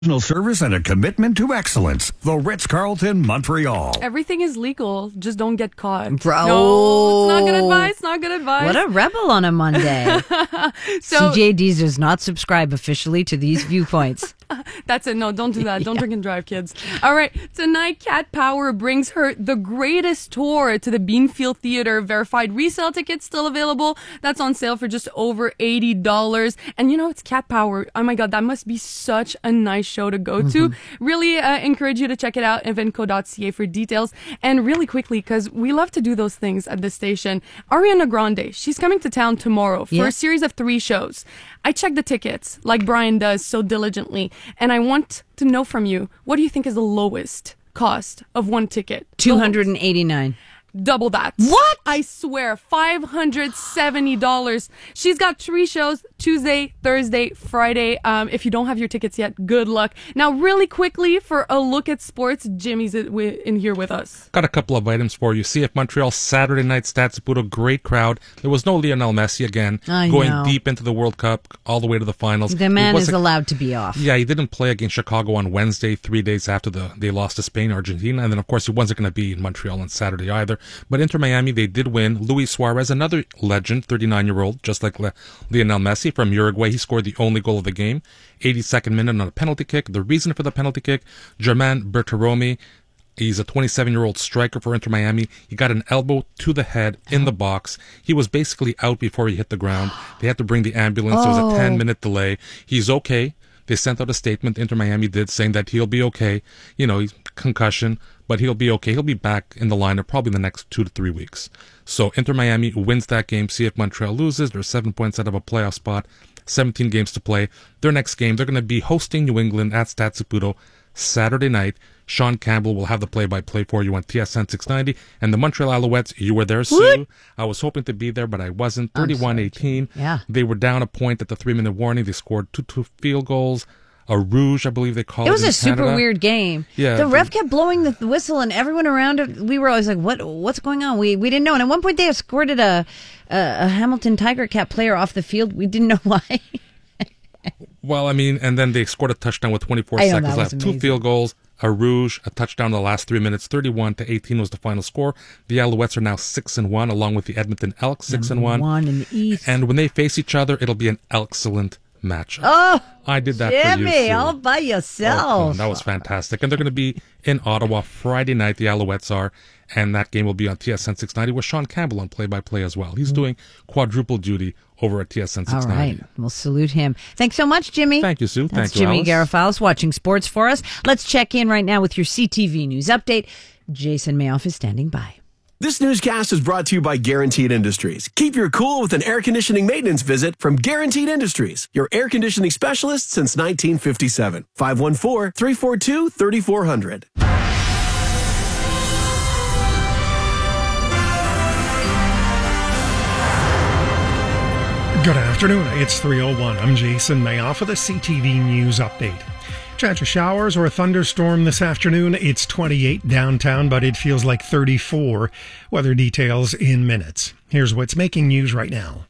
Service and a commitment to excellence. The Ritz-Carlton, Montreal. Everything is legal. Just don't get caught. Bro. No, it's not good advice. Not good advice. What a rebel on a Monday. CJD does not subscribe officially to these viewpoints. That's it. No, don't do that. Don't drink and drive, kids. All right. Tonight, Cat Power brings her The Greatest Tour to the Beanfield Theater. Verified resale tickets still available. That's on sale for just over $80. And it's Cat Power. Oh my God, that must be such a nice show to go to. Really encourage you to check it out. Eventco.ca for details. And really quickly, because we love to do those things at this station, Ariana Grande, she's coming to town tomorrow for a series of 3 shows. I checked the tickets like Brian does so diligently. And I want to know from you, what do you think is the lowest cost of one ticket? $289. Double that. What? I swear, $570. She's got 3 shows, Tuesday, Thursday, Friday. If you don't have your tickets yet, good luck. Now, really quickly, for a look at sports, Jimmy's in here with us. Got a couple of items for you. CF Montreal, Saturday night, Stade Saputo, great crowd. There was no Lionel Messi again, going deep into the World Cup, all the way to the finals. The man is allowed to be off. Yeah, he didn't play against Chicago on Wednesday, 3 days after they lost to Spain, Argentina, and then, of course, he wasn't going to be in Montreal on Saturday either. But Inter Miami, they did win. Luis Suarez, another legend, 39-year-old, just like Lionel Messi from Uruguay. He scored the only goal of the game, 82nd minute on a penalty kick. The reason for the penalty kick, Germain Berterame, he's a 27-year-old striker for Inter Miami. He got an elbow to the head in the box. He was basically out before he hit the ground. They had to bring the ambulance. There was a 10-minute delay. He's okay. They sent out a statement, Inter Miami did, saying that he'll be okay. He's concussion, but he'll be okay. He'll be back in the lineup probably in the next 2 to 3 weeks. So Inter Miami wins that game. CF Montreal loses. They're 7 points out of a playoff spot. 17 games to play. Their next game, they're going to be hosting New England at Stade Saputo Saturday night. Sean Campbell will have the play-by-play for you on TSN 690. And the Montreal Alouettes, you were there, Sue. What? I was hoping to be there, but I wasn't. 31-18. Yeah. They were down a point at the 3-minute warning. They scored 2 field goals. A rouge, I believe they call it. It was a Canada. super weird game. Yeah, the ref kept blowing the whistle, and everyone around it, we were always like, what's going on? We didn't know. And at one point, they escorted a Hamilton Tiger Cat player off the field. We didn't know why. Well, and then they scored a touchdown with 24 seconds left. 2 field goals, a rouge, a touchdown in the last 3 minutes. 31-18 was the final score. The Alouettes are now 6-1, along with the Edmonton Elks, 6-1. 1 in the East. And when they face each other, it'll be an excellent matchup. Oh, I did that Jimmy, for you, Sue. all by yourself. That was fantastic. And they're going to be in Ottawa Friday night, the Alouettes are, and that game will be on TSN 690 with Sean Campbell on play-by-play as well. He's doing quadruple duty over at TSN 690. All right. We'll salute him. Thanks so much, Jimmy. Thank you, Sue. That's Thank you, Jimmy Alice. Garafalis watching sports for us. Let's check in right now with your CTV News update. Jason Mayoff is standing by. This newscast is brought to you by Guaranteed Industries. Keep your cool with an air conditioning maintenance visit from Guaranteed Industries, your air conditioning specialist since 1957. 514-342-3400. Good afternoon. It's 3:01. I'm Jason Mayoff with a CTV News update. Chance of showers or a thunderstorm this afternoon. It's 28 downtown, but it feels like 34. Weather details in minutes. Here's what's making news right now.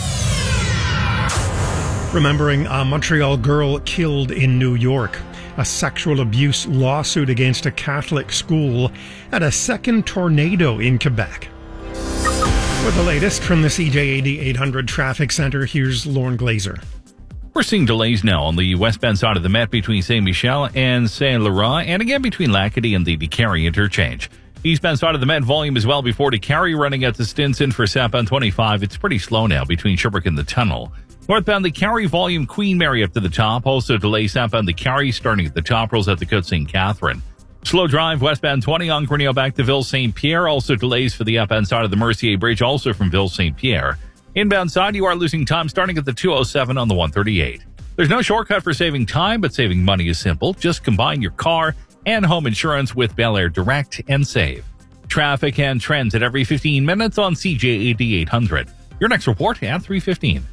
Remembering a Montreal girl killed in New York. A sexual abuse lawsuit against a Catholic school. And a second tornado in Quebec. With the latest from the CJAD 800 Traffic Center, here's Lauren Glazer. We're seeing delays now on the westbound side of the Met between Saint Michel and Saint Laurent, and again between Lacadie and the DeCarry interchange. Eastbound side of the Met volume as well before DeCarry running at the Stinson for southbound 25. It's pretty slow now between Sherbrooke and the tunnel. Northbound DeCarry volume Queen Mary up to the top. Also delays southbound DeCarry starting at the top, rolls at the Côte St. Catherine. Slow drive westbound 20 on Grinnell back to Ville St. Pierre. Also delays for the upbound side of the Mercier Bridge, also from Ville St. Pierre. Inbound side, you are losing time starting at the 207 on the 138. There's no shortcut for saving time, but saving money is simple. Just combine your car and home insurance with Bel Air Direct and save. Traffic and trends at every 15 minutes on CJAD 800. Your next report at 3:15.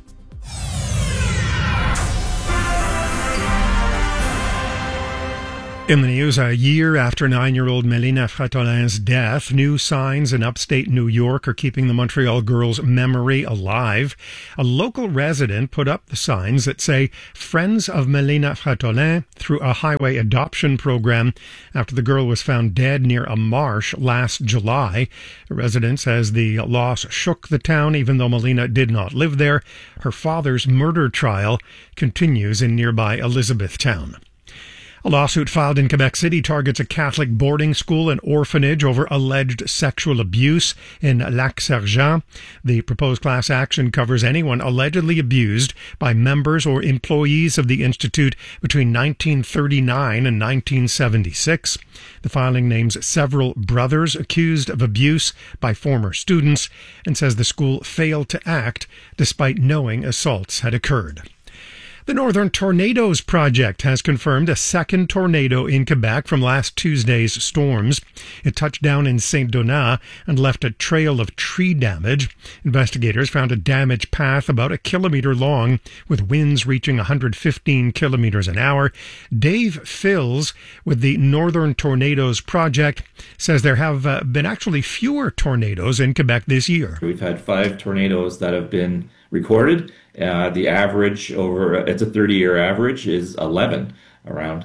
In the news, a year after 9-year-old Melina Fratolin's death, new signs in upstate New York are keeping the Montreal girl's memory alive. A local resident put up the signs that say Friends of Melina Fratolin through a highway adoption program after the girl was found dead near a marsh last July. The resident says the loss shook the town, even though Melina did not live there. Her father's murder trial continues in nearby Elizabethtown. A lawsuit filed in Quebec City targets a Catholic boarding school and orphanage over alleged sexual abuse in Lac-Sergent. The proposed class action covers anyone allegedly abused by members or employees of the institute between 1939 and 1976. The filing names several brothers accused of abuse by former students and says the school failed to act despite knowing assaults had occurred. The Northern Tornadoes Project has confirmed a second tornado in Quebec from last Tuesday's storms. It touched down in Saint-Donat and left a trail of tree damage. Investigators found a damaged path about a kilometer long, with winds reaching 115 kilometers an hour. Dave Fills with the Northern Tornadoes Project says there have been actually fewer tornadoes in Quebec this year. We've had 5 tornadoes that have been recorded. The average it's a 30-year average, is 11 around.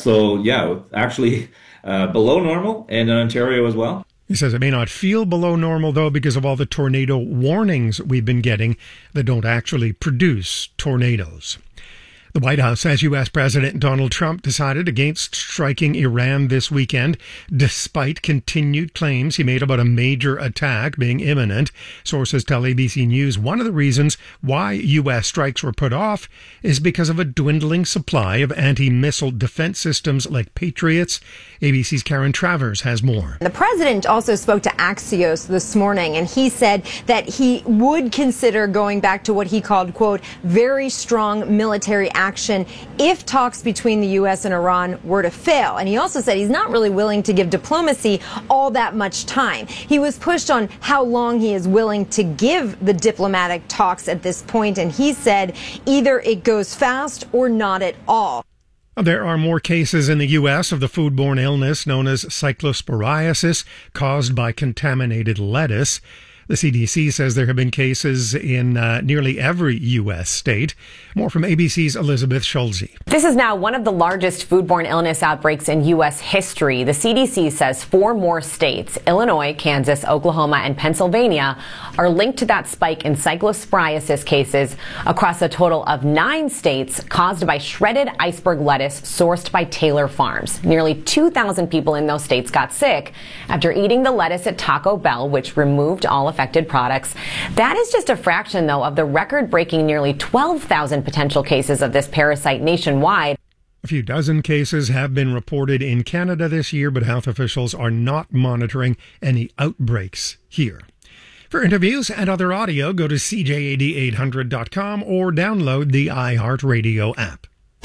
Actually below normal, and in Ontario as well. He says it may not feel below normal, though, because of all the tornado warnings we've been getting that don't actually produce tornadoes. The White House says U.S. President Donald Trump decided against striking Iran this weekend, despite continued claims he made about a major attack being imminent. Sources tell ABC News one of the reasons why U.S. strikes were put off is because of a dwindling supply of anti-missile defense systems like Patriots. ABC's Karen Travers has more. The president also spoke to Axios this morning, and he said that he would consider going back to what he called, quote, very strong military action if talks between the U.S. and Iran were to fail. And he also said he's not really willing to give diplomacy all that much time. He was pushed on how long he is willing to give the diplomatic talks at this point, and he said either it goes fast or not at all. There are more cases in the U.S. of the foodborne illness known as cyclosporiasis caused by contaminated lettuce. The CDC says there have been cases in nearly every U.S. state. More from ABC's Elizabeth Schulze. This is now one of the largest foodborne illness outbreaks in U.S. history. The CDC says 4 more states, Illinois, Kansas, Oklahoma, and Pennsylvania, are linked to that spike in cyclosporiasis cases across a total of 9 states caused by shredded iceberg lettuce sourced by Taylor Farms. Nearly 2,000 people in those states got sick after eating the lettuce at Taco Bell, which removed all affected products. That is just a fraction, though, of the record-breaking nearly 12,000 potential cases of this parasite nationwide. A few dozen cases have been reported in Canada this year, but health officials are not monitoring any outbreaks here. For interviews and other audio, go to CJAD800.com or download the iHeartRadio app.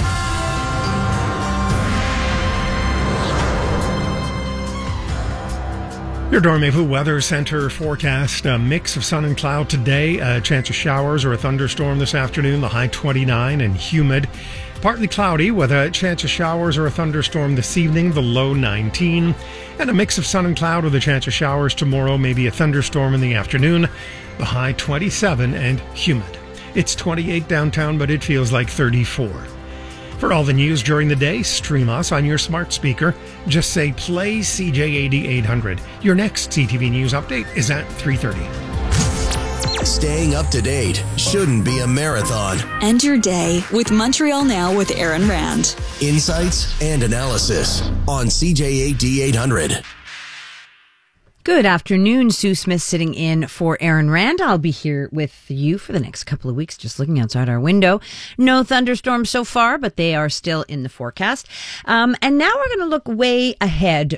Your Dormevu Weather Center forecast, a mix of sun and cloud today, a chance of showers or a thunderstorm this afternoon, the high 29 and humid. Partly cloudy with a chance of showers or a thunderstorm this evening, the low 19. And a mix of sun and cloud with a chance of showers tomorrow, maybe a thunderstorm in the afternoon, the high 27 and humid. It's 28 downtown, but it feels like 34. For all the news during the day, stream us on your smart speaker. Just say play CJAD 800. Your next CTV News update is at 3:30. Staying up to date shouldn't be a marathon. End your day with Montreal Now with Aaron Rand. Insights and analysis on CJAD 800. Good afternoon. Sue Smith sitting in for Aaron Rand. I'll be here with you for the next couple of weeks, just looking outside our window. No thunderstorms so far, but they are still in the forecast. And now we're going to look way ahead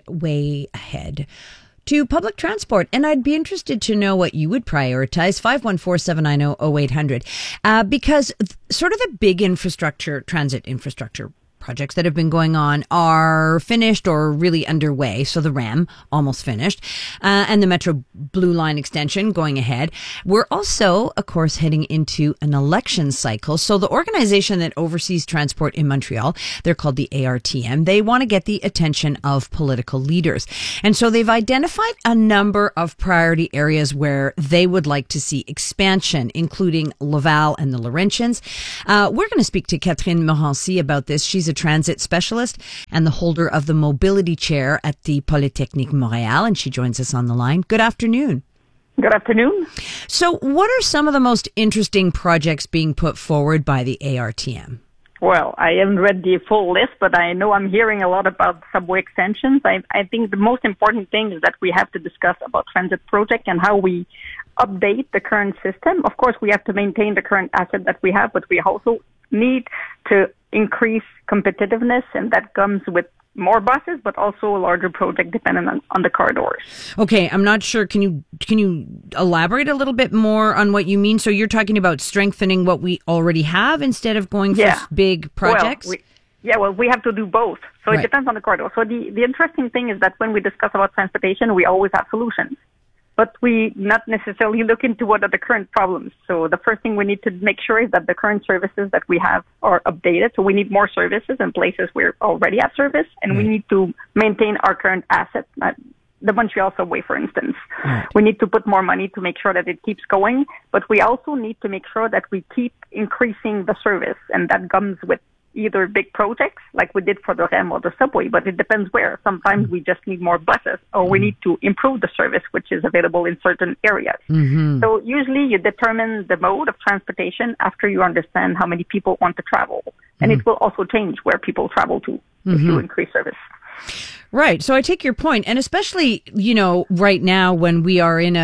to public transport. And I'd be interested to know what you would prioritize. 514-790-0800. Because sort of the big transit infrastructure projects that have been going on are finished or really underway. So the REM, almost finished, and the Metro Blue Line extension going ahead. We're also, of course, heading into an election cycle. So the organization that oversees transport in Montreal, they're called the ARTM, they want to get the attention of political leaders. And so they've identified a number of priority areas where they would like to see expansion, including Laval and the Laurentians. We're going to speak to Catherine Morancy about this. She's a transit specialist and the holder of the mobility chair at the Polytechnique Montréal, and she joins us on the line. Good afternoon. Good afternoon. So what are some of the most interesting projects being put forward by the ARTM? Well, I haven't read the full list, but I know I'm hearing a lot about subway extensions. I think the most important thing is that we have to discuss about transit project and how we update the current system. Of course, we have to maintain the current asset that we have, but we also need to increase competitiveness, and that comes with more buses, but also a larger project depending on the corridors. Okay, I'm not sure. Can you elaborate a little bit more on what you mean? So you're talking about strengthening what we already have instead of going for big projects? Well, we have to do both. So It depends on the corridor. So the interesting thing is that when we discuss about transportation, we always have solutions. But we not necessarily look into what are the current problems. So the first thing we need to make sure is that the current services that we have are updated. So we need more services in places where we already have service, and we need to maintain our current assets. The Montreal subway, for instance. We need to put more money to make sure that it keeps going, but we also need to make sure that we keep increasing the service, and that comes with either big projects like we did for the REM or the subway, but it depends where. Sometimes we just need more buses, or we need to improve the service which is available in certain areas. So usually you determine the mode of transportation after you understand how many people want to travel, and it will also change where people travel to if you increase service. Right. So I take your point, and especially, right now when we are in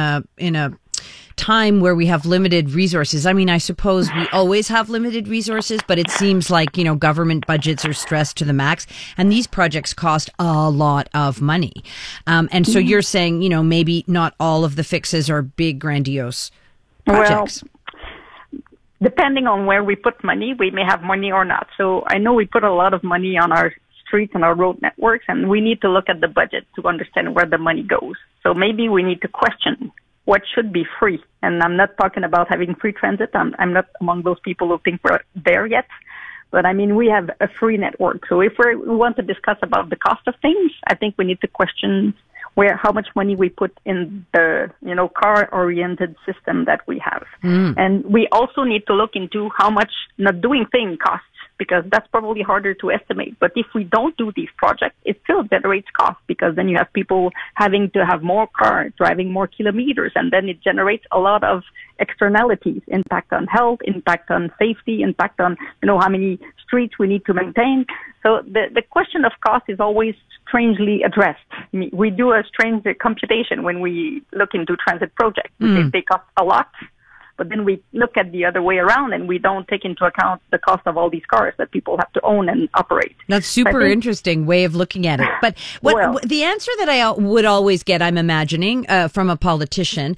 a time where we have limited resources. I mean, I suppose we always have limited resources, but it seems like, government budgets are stressed to the max, and these projects cost a lot of money. And so you're saying, maybe not all of the fixes are big, grandiose projects. Well, depending on where we put money, we may have money or not. So I know we put a lot of money on our streets and our road networks, and we need to look at the budget to understand where the money goes. So maybe we need to question what should be free. And I'm not talking about having free transit. I'm not among those people who think we're there yet. But I mean, we have a free network. So if we want to discuss about the cost of things, I think we need to question how much money we put in the, car-oriented system that we have. And we also need to look into how much not doing thing costs, because that's probably harder to estimate. But if we don't do these projects, it still generates cost, because then you have people having to have more cars, driving more kilometers, and then it generates a lot of externalities, impact on health, impact on safety, impact on, how many streets we need to maintain. So the question of cost is always strangely addressed. We do a strange computation when we look into transit projects. They cost a lot. But then we look at the other way around, and we don't take into account the cost of all these cars that people have to own and operate. That's super interesting way of looking at it. But the answer that I would always get, I'm imagining, from a politician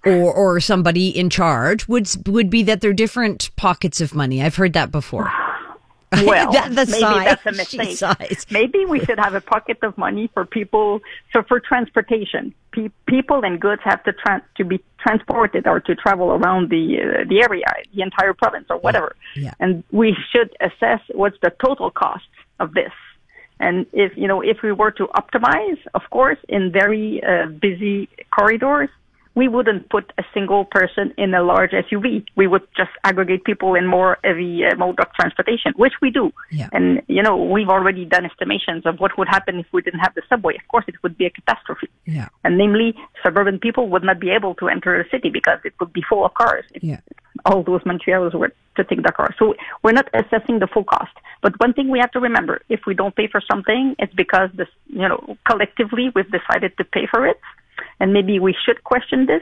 or somebody in charge would be that they're different pockets of money. I've heard that before. Well, maybe that's a mistake. Maybe we should have a pocket of money for people. So for transportation, people and goods have to be transported or to travel around the area, the entire province or whatever. And we should assess what's the total cost of this. And if we were to optimize, of course, in very busy corridors, we wouldn't put a single person in a large SUV. We would just aggregate people in more heavy mode of transportation, which we do. And, we've already done estimations of what would happen if we didn't have the subway. Of course, it would be a catastrophe. And namely, suburban people would not be able to enter the city because it would be full of cars. All those Montrealers were to take the car. So we're not assessing the full cost. But one thing we have to remember, if we don't pay for something, it's because collectively we've decided to pay for it. And maybe we should question this.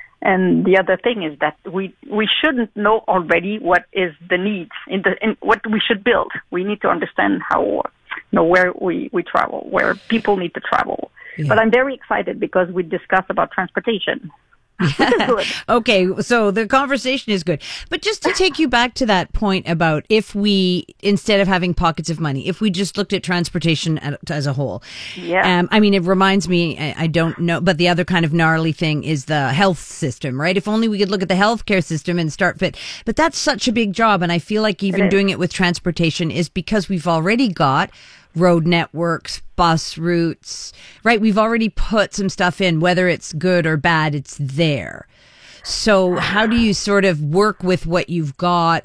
And the other thing is that we shouldn't know already what is the needs in what we should build. We need to understand how, where we travel, where people need to travel. But I'm very excited because we discuss about transportation. Okay, so the conversation is good. But just to take you back to that point about if we, instead of having pockets of money, if we just looked at transportation as a whole. Yeah. I mean, it reminds me, I don't know, but the other kind of gnarly thing is the health system, right? If only we could look at the healthcare system and start fit. But that's such a big job. And I feel like even doing it with transportation is because we've already got road networks, bus routes, right? We've already put some stuff in, whether it's good or bad, it's there. So how do you sort of work with what you've got?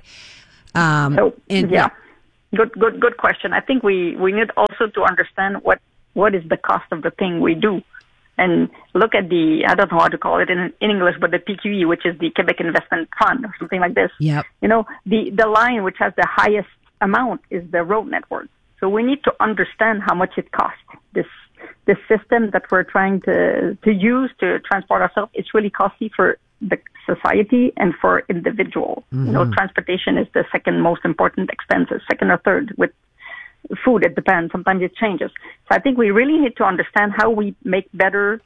Good question. I think we need also to understand what is the cost of the thing we do. And look at I don't know how to call it in English, but the PQE, which is the Quebec Investment Fund or something like this. Yep. The line which has the highest amount is the road network. So we need to understand how much it costs. This system that we're trying to use to transport ourselves, it's really costly for the society and for individuals. Mm-hmm. Transportation is the second most important expenses, second or third. With food, it depends. Sometimes it changes. So I think we really need to understand how we make better,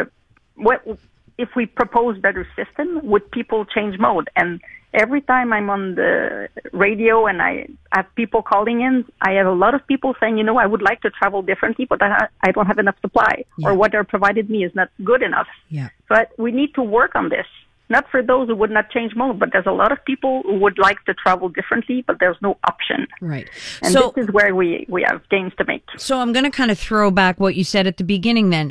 if we propose better system, would people change mode? And every time I'm on the radio and I have people calling in, I have a lot of people saying, I would like to travel differently, but I don't have enough supply, or what they're provided me is not good enough. Yeah. So we need to work on this. Not for those who would not change mode, but there's a lot of people who would like to travel differently, but there's no option. Right. And so, this is where we have gains to make. So I'm going to kind of throw back what you said at the beginning then.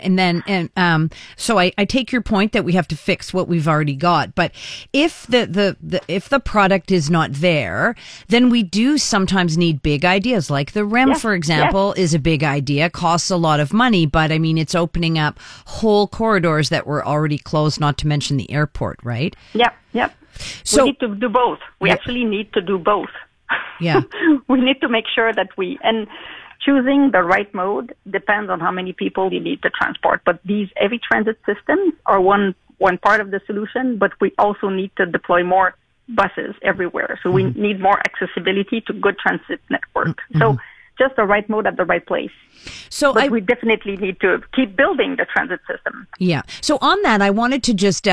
So I take your point that we have to fix what we've already got. But if if the product is not there, then we do sometimes need big ideas. Like the REM, for example, is a big idea, costs a lot of money, but I mean, it's opening up whole corridors that were already closed, not to mention the airport, right? Yep. So we need to do both. We actually need to do both. Yeah. We need to make sure that and choosing the right mode depends on how many people you need to transport. But these heavy transit systems are one part of the solution, but we also need to deploy more buses everywhere. So we need more accessibility to good transit network. Mm-hmm. So just the right mode at the right place. But we definitely need to keep building the transit system. Yeah. So on that, I wanted to just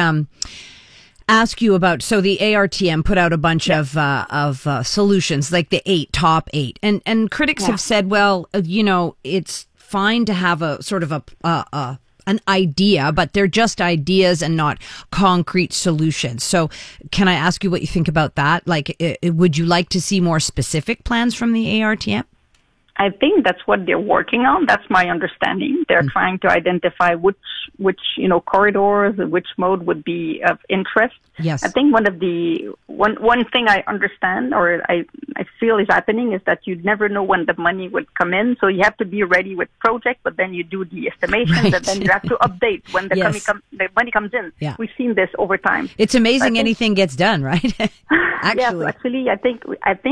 ask you about, so the ARTM put out a bunch of solutions, like the top eight. And critics have said, well, it's fine to have a sort of an idea, but they're just ideas and not concrete solutions. So can I ask you what you think about that? Like, would you like to see more specific plans from the ARTM? I think that's what they're working on. That's my understanding. They're trying to identify which corridors, which mode would be of interest. Yes. I think one thing I understand or I feel is happening is that you never know when the money would come in. So you have to be ready with project, but then you do the estimations and then you have to update when the money comes in. Yeah. We've seen this over time. It's amazing anything gets done, right? Actually, I think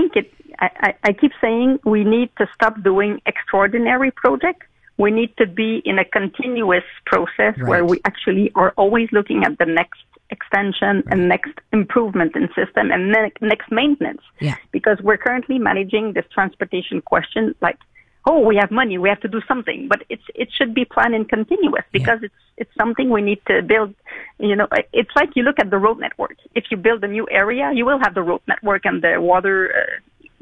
I keep saying we need to stop doing extraordinary projects. We need to be in a continuous process where we actually are always looking at the next extension and next improvement in system and next maintenance. Yeah. Because we're currently managing this transportation question like, we have money, we have to do something, but it should be planned and continuous because it's something we need to build. It's like you look at the road network. If you build a new area, you will have the road network and the water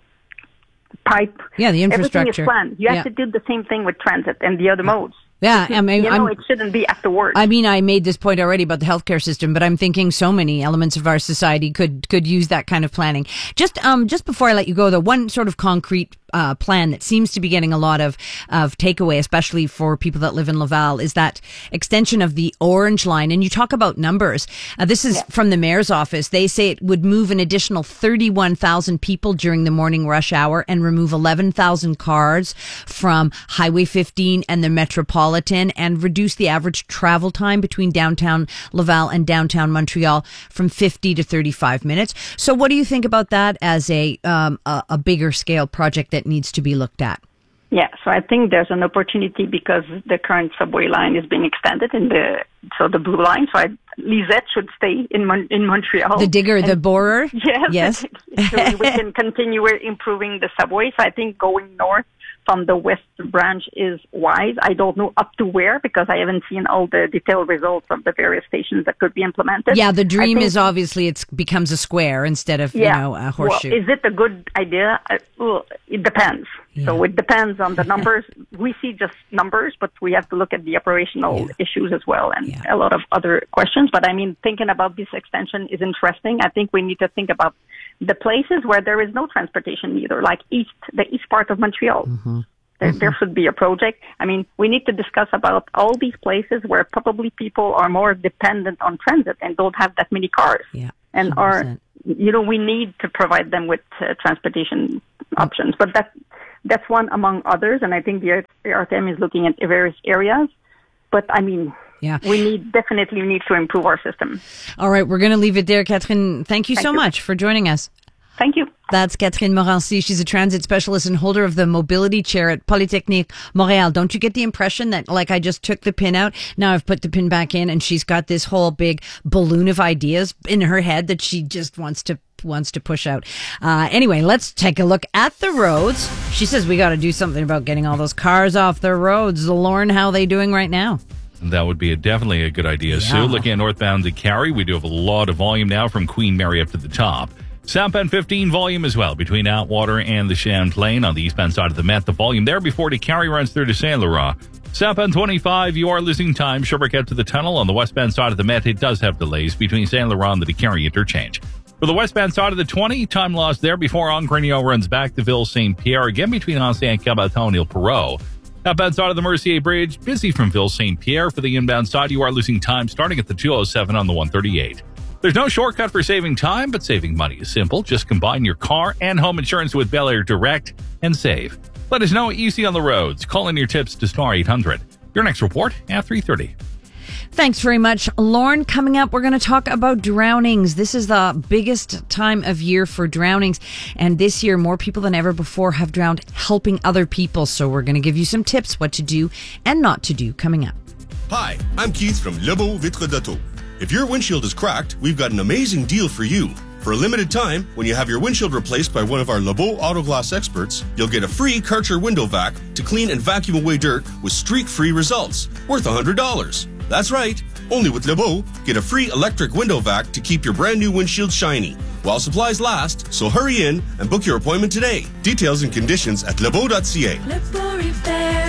pipe. Yeah, the infrastructure. Everything is planned. You have to do the same thing with transit and the other modes. Yeah, I mean, it shouldn't be afterwards. I mean, I made this point already about the healthcare system, but I'm thinking so many elements of our society could use that kind of planning. Just before I let you go, though, one sort of concrete plan that seems to be getting a lot of takeaway, especially for people that live in Laval, is that extension of the Orange Line. And you talk about numbers. This is from the mayor's office. They say it would move an additional 31,000 people during the morning rush hour and remove 11,000 cars from Highway 15 and the Metropolitan, and reduce the average travel time between downtown Laval and downtown Montreal from 50 to 35 minutes. So what do you think about that as a bigger scale project that needs to be looked at? Yeah, so I think there's an opportunity because the current subway line is being extended so the blue line. So Lisette should stay in Montreal. The digger, the borer? Yes. So we can continue improving the subway. So I think going north from the west branch is wise. I don't know up to where because I haven't seen all the detailed results of the various stations that could be implemented. Yeah, the dream is obviously it becomes a square instead of a horseshoe. Well, is it a good idea? Well, it depends. Yeah. So it depends on the numbers. We see just numbers, but we have to look at the operational issues as well and a lot of other questions. But I mean, thinking about this extension is interesting. I think we need to think about the places where there is no transportation either, like the east part of Montreal. Mm-hmm. There should be a project. I mean, we need to discuss about all these places where probably people are more dependent on transit and don't have that many cars. Yeah, and we need to provide them with transportation options. But that's one among others, and I think the RTM is looking at various areas. But I mean, we definitely need to improve our system. All right, we're going to leave it there, Catherine. Thank you so much for joining us. Thank you. That's Catherine Morancy. She's a transit specialist and holder of the mobility chair at Polytechnique Montréal. Don't you get the impression that, like, I just took the pin out, now I've put the pin back in, and she's got this whole big balloon of ideas in her head that she just wants to push out. Anyway, let's take a look at the roads. She says we got to do something about getting all those cars off the roads. Lauren, how are they doing right now? That would be definitely a good idea, Sue. Looking at northbound to Cary, we do have a lot of volume now from Queen Mary up to the top. Southbound 15 volume as well between Atwater and the Champlain on the eastbound side of the Met. The volume there before to Cary runs through to Saint Laurent. Southbound 25, you are losing time. Sherbrooke out to the tunnel on the westbound side of the Met. It does have delays between Saint Laurent and the Cary interchange. For the westbound side of the 20, time lost there before Grignon runs back to Ville St. Pierre. Again between Ancien Cabaton and Ile Perrot. Outbound side of the Mercier Bridge, busy from Ville St. Pierre. For the inbound side, you are losing time starting at the 207 on the 138. There's no shortcut for saving time, but saving money is simple. Just combine your car and home insurance with Bel Air Direct and save. Let us know what you see on the roads. Call in your tips to Star 800. Your next report at 3:30. Thanks very much, Lauren. Coming up, we're going to talk about drownings. This is the biggest time of year for drownings. And this year, more people than ever before have drowned helping other people. So we're going to give you some tips what to do and not to do coming up. Hi, I'm Keith from Lebeau Vitre d'Auto. If your windshield is cracked, we've got an amazing deal for you. For a limited time, when you have your windshield replaced by one of our Lebeau Auto Glass experts, you'll get a free Karcher window vac to clean and vacuum away dirt with streak-free results, worth $100. That's right. Only with Lebeau, get a free electric window vac to keep your brand new windshield shiny while supplies last, so hurry in and book your appointment today. Details and conditions at lebeau.ca. Lebeau Repair,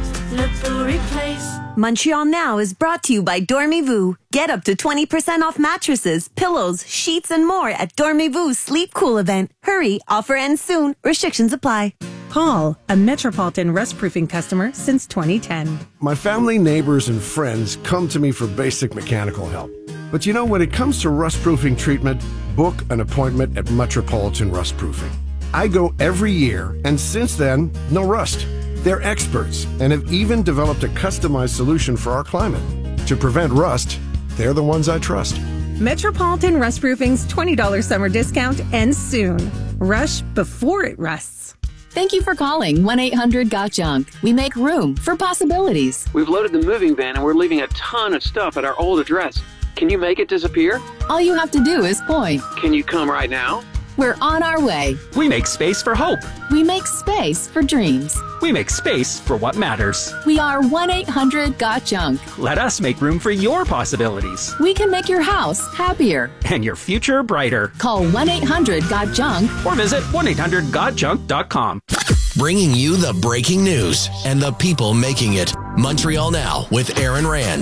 Lebeau Replace. Montreal Now is brought to you by Dormez-vous. Get up to 20% off mattresses, pillows, sheets, and more at Dormez-vous Sleep Cool event. Hurry, offer ends soon. Restrictions apply. Paul, a Metropolitan Rust Proofing customer since 2010. My family, neighbors, and friends come to me for basic mechanical help. But you know, when it comes to rust proofing treatment, book an appointment at Metropolitan Rust Proofing. I go every year, and since then, no rust. They're experts and have even developed a customized solution for our climate. To prevent rust, they're the ones I trust. Metropolitan Rust Proofing's $20 summer discount ends soon. Rush before it rusts. Thank you for calling 1-800-GOT-JUNK. We make room for possibilities. We've loaded the moving van and we're leaving a ton of stuff at our old address. Can you make it disappear? All you have to do is point. Can you come right now? We're on our way. We make space for hope. We make space for dreams. We make space for what matters. We are 1-800-GOT-JUNK. Let us make room for your possibilities. We can make your house happier. And your future brighter. Call 1-800-GOT-JUNK. Or visit 1-800-GOT-JUNK.com. Bringing you the breaking news and the people making it. Montreal Now with Aaron Rand.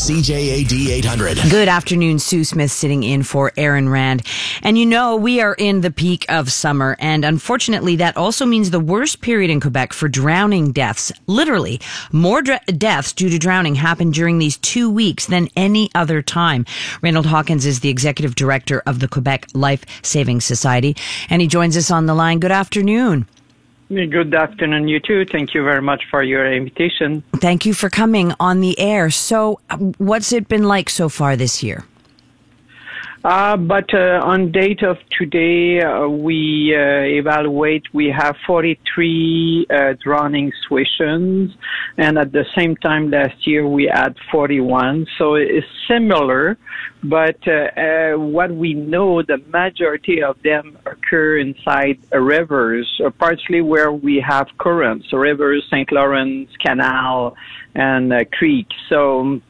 CJAD 800. Good afternoon. Sue Smith sitting in for Aaron Rand. And you know, we are in the peak of summer. And unfortunately, that also means the worst period in Quebec for drowning deaths. Literally, more deaths due to drowning happen during these 2 weeks than any other time. Reynold Hawkins is the executive director of the Quebec Life Saving Society. And he joins us on the line. Good afternoon. Good afternoon, you too. Thank you very much for your invitation. Thank you for coming on the air. So, what's it been like so far this year? But on date of today, we evaluate, we have 43 drowning situations, and at the same time last year we had 41. So it's similar, but what we know, the majority of them occur inside rivers, partially where we have currents, rivers, St. Lawrence Canal, and creek. So,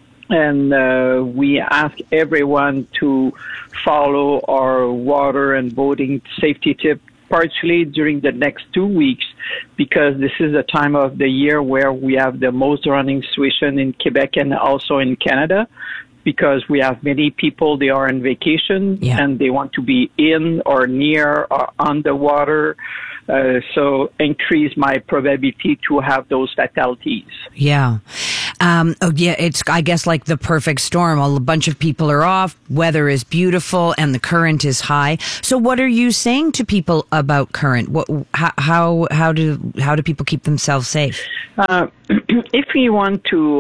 and we ask everyone to follow our water and boating safety tip, partially during the next 2 weeks, because this is the time of the year where we have the most drowning situation in Quebec and also in Canada, because we have many people, they are on vacation and they want to be in or near or on the water. So increase my probability to have those fatalities. Yeah. It's, I guess, like the perfect storm. A bunch of people are off, weather is beautiful, and the current is high. So what are you saying to people about current? How do people keep themselves safe? If you want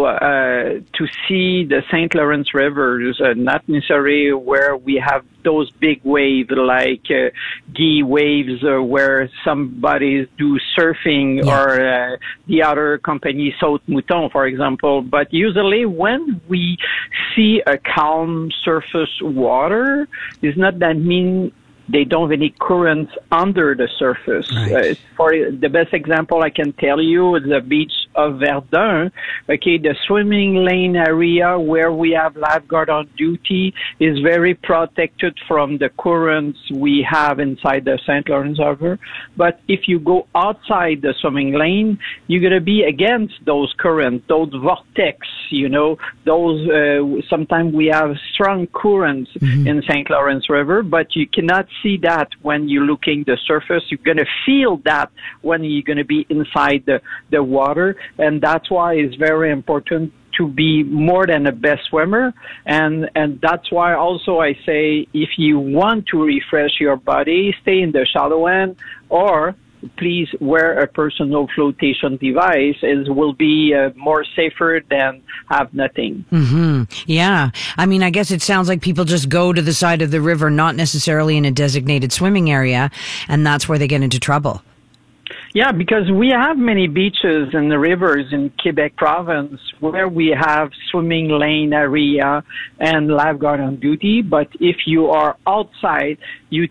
to see the St. Lawrence rivers, not necessarily where we have those big waves like gee waves where somebody do surfing or the other company, Saute Mouton, for example. But usually when we see a calm surface water, it's not that mean they don't have any currents under the surface. Right. For the best example I can tell you is the beach of Verdun. Okay, the swimming lane area where we have lifeguard on duty is very protected from the currents we have inside the St. Lawrence River. But if you go outside the swimming lane, you're going to be against those currents, those vortex, you know, those, sometimes we have strong currents in St. Lawrence River, but you cannot see that when you're looking the surface. You're going to feel that when you're going to be inside the water. And that's why it's very important to be more than a best swimmer. And that's why also I say, if you want to refresh your body, stay in the shallow end, or please wear a personal flotation device. It will be more safer than have nothing. Yeah. I mean, I guess it sounds like people just go to the side of the river, not necessarily in a designated swimming area, and that's where they get into trouble. Yeah, because we have many beaches and rivers in Quebec province where we have swimming lane area and lifeguard on duty. But if you are outside, you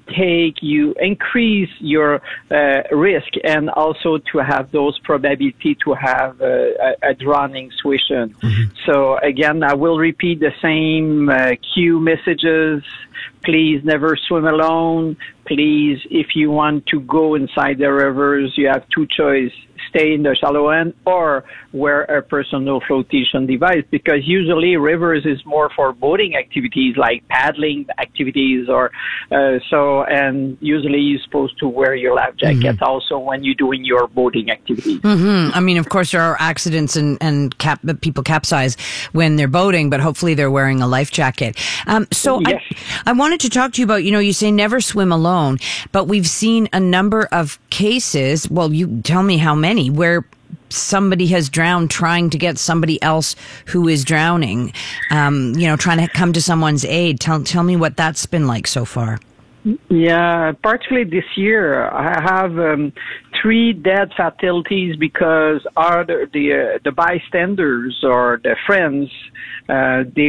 increase your risk and also to have those probability to have a drowning situation. So again, I will repeat the same cue messages. Please never swim alone. Please, if you want to go inside the rivers, you have two choices. Stay in the shallow end or wear a personal flotation device, because usually rivers is more for boating activities like paddling activities or and usually you're supposed to wear your life jacket also when you're doing your boating activities. I mean, of course, there are accidents and people capsize when they're boating, but hopefully they're wearing a life jacket. Yes. I wanted to talk to you about, you say never swim alone, but we've seen a number of cases, well, you tell me how many, where somebody has drowned trying to get somebody else who is drowning, trying to come to someone's aid. Tell me what that's been like so far. Yeah, partially this year I have 3 dead fatalities because the bystanders or the friends, they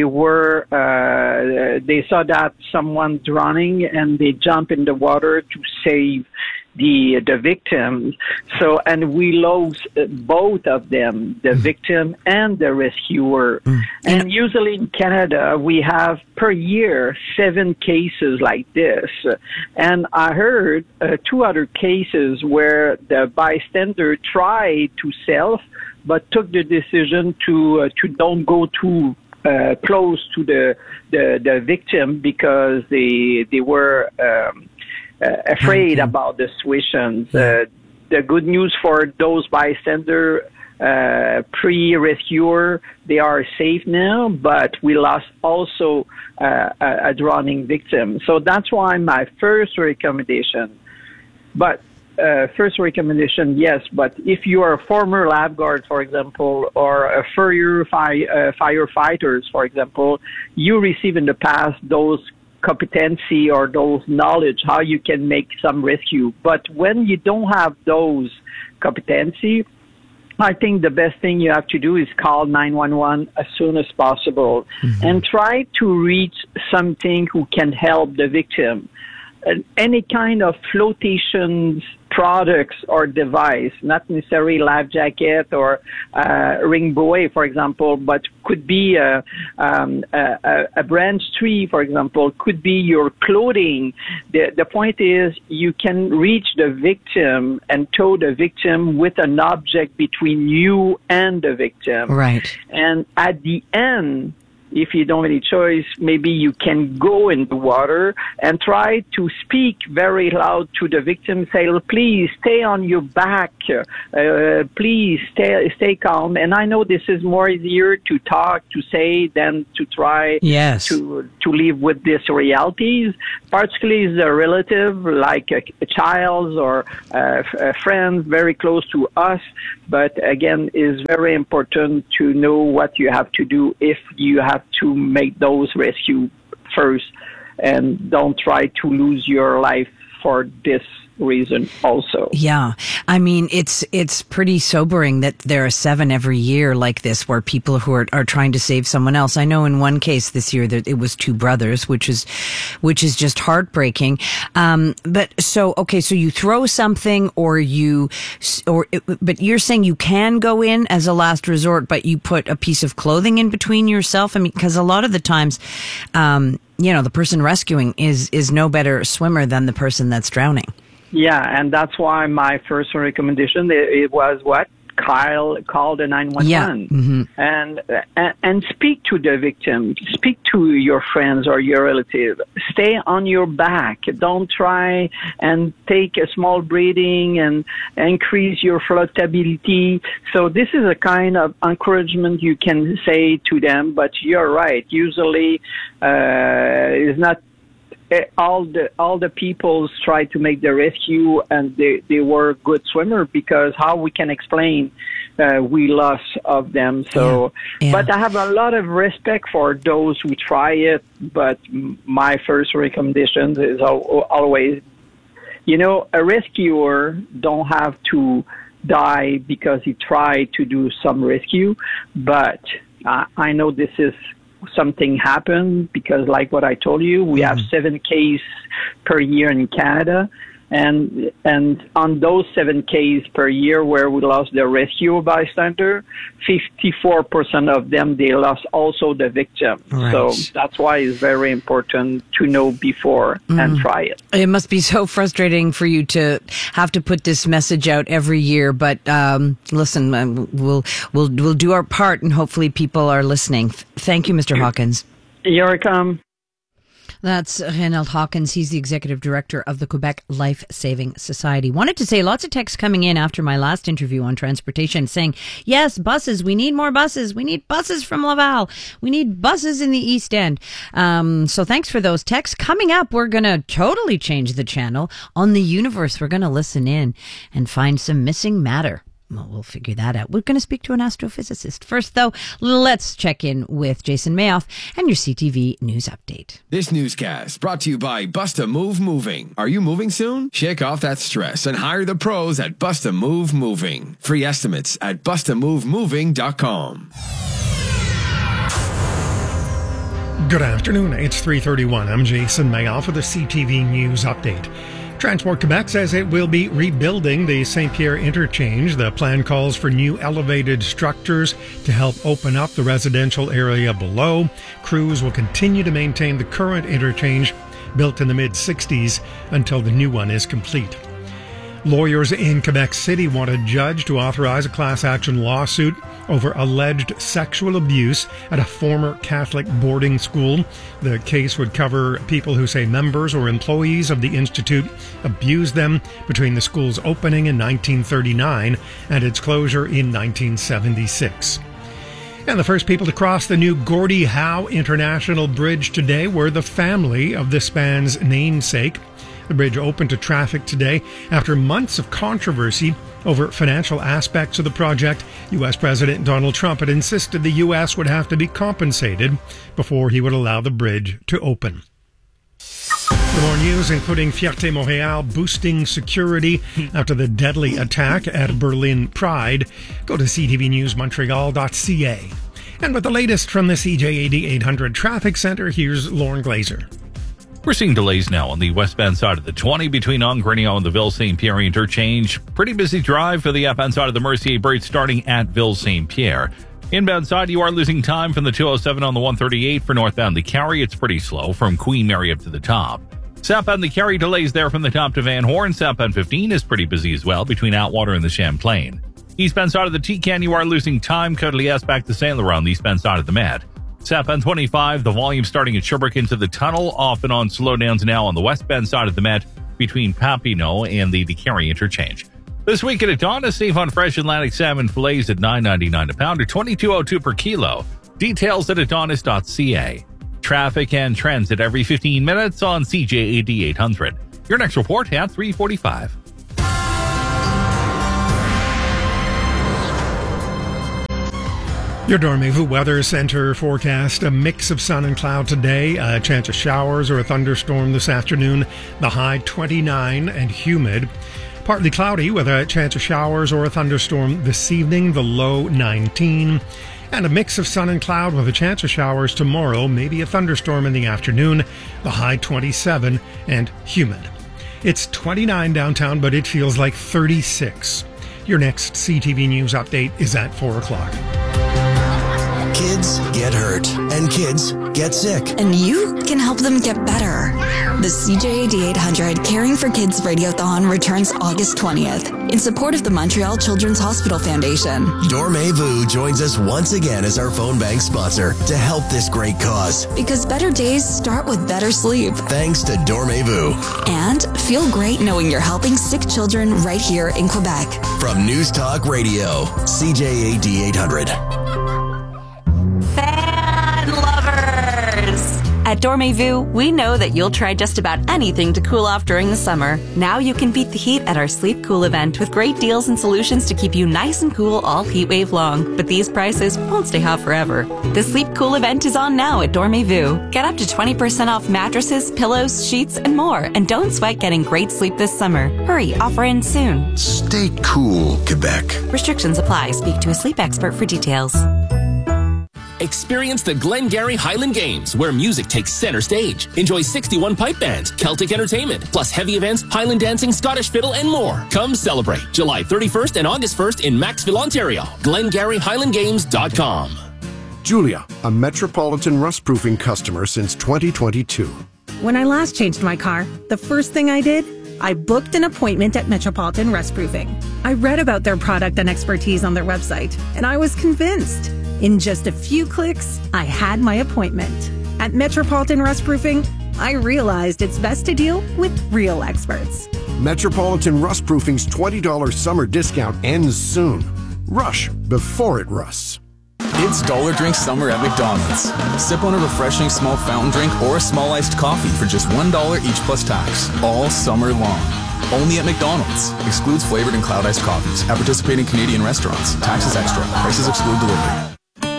saw that someone drowning and they jump in the water to save the victim. So, and we lost both of them, the victim and the rescuer. And usually in Canada, we have per year 7 cases like this. And I heard 2 other cases where the bystander tried to self, but took the decision to don't go too close to the victim because they were afraid about the situations. The good news for those bystanders, pre-rescuer, they are safe now, but we lost also a drowning victim. So that's why my first recommendation. But yes, but if you are a former lifeguard, for example, or a firefighters, for example, you receive in the past those competency or those knowledge, how you can make some rescue. But when you don't have those competency, I think the best thing you have to do is call 911 as soon as possible and try to reach something who can help the victim. Any kind of flotation products or device, not necessarily life jacket or ring buoy, for example, but could be a branch tree, for example, could be your clothing. The point is you can reach the victim and tow the victim with an object between you and the victim. Right. And at the end, if you don't have any choice, maybe you can go in the water and try to speak very loud to the victim, say, please stay on your back, please stay calm. And I know this is more easier to talk, to say, than to try to live with these realities, particularly as a relative, like a child or a friend very close to us. But again, it's very important to know what you have to do if you have to make those rescue first, and don't try to lose your life for this reason also. Yeah. I mean, it's pretty sobering that there are 7 every year like this, where people who are trying to save someone else. I know in one case this year that it was 2 brothers, which is just heartbreaking. But so you throw something but you're saying you can go in as a last resort, but you put a piece of clothing in between yourself. I mean, because a lot of the times, the person rescuing is no better swimmer than the person that's drowning. Yeah, and that's why my first recommendation, it was what? Call the 911 and speak to the victim, speak to your friends or your relative. Stay on your back. Don't try and take a small breathing and increase your floatability. So this is a kind of encouragement you can say to them, but you're right. Usually it's not all the peoples try to make the rescue, and they were good swimmer, because how we can explain we lost of them. So, but I have a lot of respect for those who try it. But my first recommendation is always, a rescuer don't have to die because he tried to do some rescue. But I know this is something happened, because like what I told you, we have 7 cases per year in Canada, and on those 7 cases per year where we lost the rescue bystander, 54% of them, they lost also the victim. Right. So that's why it's very important to know before and try it. It must be so frustrating for you to have to put this message out every year, but listen, we'll do our part, and hopefully people are listening. Thank you, Mr. Hawkins. You're welcome. That's Reinald Hawkins. He's the executive director of the Quebec Life Saving Society. Wanted to say, lots of texts coming in after my last interview on transportation saying, yes, buses. We need more buses. We need buses from Laval. We need buses in the East End. So thanks for those texts. Coming up, we're going to totally change the channel. On the universe, we're going to listen in and find some missing matter. Well, we'll figure that out. We're going to speak to an astrophysicist. First, though, let's check in with Jason Mayoff and your CTV News Update. This newscast brought to you by Busta Move Moving. Are you moving soon? Shake off that stress and hire the pros at Busta Move Moving. Free estimates at bustamovemoving.com. Good afternoon. It's 3:31. I'm Jason Mayoff with the CTV News Update. Transport Quebec says it will be rebuilding the St. Pierre interchange. The plan calls for new elevated structures to help open up the residential area below. Crews will continue to maintain the current interchange, built in the mid-60s, until the new one is complete. Lawyers in Quebec City want a judge to authorize a class action lawsuit over alleged sexual abuse at a former Catholic boarding school. The case would cover people who say members or employees of the institute abused them between the school's opening in 1939 and its closure in 1976. And the first people to cross the new Gordie Howe International Bridge today were the family of the span's namesake. The bridge opened to traffic today after months of controversy over financial aspects of the project. U.S. President Donald Trump had insisted the U.S. would have to be compensated before he would allow the bridge to open. More news, including Fierté Montréal boosting security after the deadly attack at Berlin Pride. Go to ctvnewsmontreal.ca. And with the latest from the CJAD 800 Traffic Center, here's Lauren Glazer. We're seeing delays now on the westbound side of the 20 between Angrignon and the Ville-Saint-Pierre interchange. Pretty busy drive for the outbound side of the Mercier Bridge starting at Ville-Saint-Pierre. Inbound side, you are losing time from the 207 on the 138 for northbound the Carry. It's pretty slow from Queen Mary up to the top. Southbound the Carry delays there from the top to Van Horn. Southbound 15 is pretty busy as well between Outwater and the Champlain. Eastbound side of the T-Can, you are losing time. Côte-Liesse back to Saint Laurent on the eastbound side of the Met. Southbound 25, the volume starting at Sherbrooke into the tunnel, off and on slowdowns now on the westbound side of the Met between Papineau and the Carry interchange. This week at Adonis, save on fresh Atlantic salmon fillets at $9.99 a pound or $22.02 per kilo. Details at adonis.ca. Traffic and transit every 15 minutes on CJAD 800. Your next report at 3:45. Your Dormez-vous Weather Center forecast, a mix of sun and cloud today, a chance of showers or a thunderstorm this afternoon, the high 29 and humid. Partly cloudy with a chance of showers or a thunderstorm this evening, the low 19. And a mix of sun and cloud with a chance of showers tomorrow, maybe a thunderstorm in the afternoon, the high 27 and humid. It's 29 downtown, but it feels like 36. Your next CTV News update is at 4 o'clock. Kids get hurt, and kids get sick. And you can help them get better. The CJAD 800 Caring for Kids Radiothon returns August 20th in support of the Montreal Children's Hospital Foundation. Dormez-vous joins us once again as our phone bank sponsor to help this great cause. Because better days start with better sleep. Thanks to Dormez-vous. And feel great knowing you're helping sick children right here in Quebec. From News Talk Radio, CJAD 800. Fan lovers! At Dormez-vous, we know that you'll try just about anything to cool off during the summer. Now you can beat the heat at our Sleep Cool event with great deals and solutions to keep you nice and cool all heat wave long. But these prices won't stay hot forever. The Sleep Cool event is on now at Dormez-vous. Get up to 20% off mattresses, pillows, sheets, and more. And don't sweat getting great sleep this summer. Hurry, offer ends soon. Stay cool, Quebec. Restrictions apply. Speak to a sleep expert for details. Experience the Glengarry Highland Games, where music takes center stage. Enjoy 61 pipe bands, Celtic entertainment, plus heavy events, Highland dancing, Scottish fiddle, and more. Come celebrate July 31st and August 1st in Maxville, Ontario. GlengarryHighlandGames.com. Julia, a Metropolitan rust-proofing customer since 2022. When I last changed my car, the first thing I did, I booked an appointment at Metropolitan Rustproofing. I read about their product and expertise on their website, and I was convinced. In just a few clicks, I had my appointment. At Metropolitan Rustproofing, I realized it's best to deal with real experts. Metropolitan Rustproofing's $20 summer discount ends soon. Rush before it rusts. It's Dollar Drink Summer at McDonald's. Sip on a refreshing small fountain drink or a small iced coffee for just $1 each plus tax, all summer long. Only at McDonald's. Excludes flavored and cloud iced coffees at participating Canadian restaurants. Taxes extra. Prices exclude delivery.